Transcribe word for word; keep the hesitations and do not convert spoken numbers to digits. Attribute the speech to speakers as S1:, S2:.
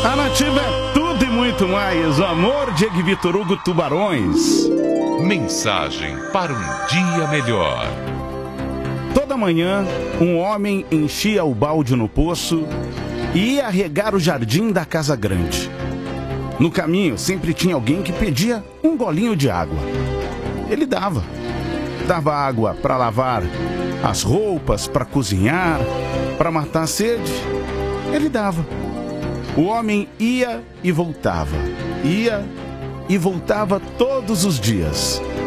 S1: A Nativa é tudo e muito mais. O amor de Vitor Hugo Tubarões.
S2: Mensagem para um dia melhor.
S1: Toda manhã, um homem enchia o balde no poço e ia regar o jardim da casa grande. No caminho, sempre tinha alguém que pedia um golinho de água. Ele dava. Dava água para lavar as roupas, para cozinhar, para matar a sede. Ele dava. O homem ia e voltava. Ia e voltava todos os dias.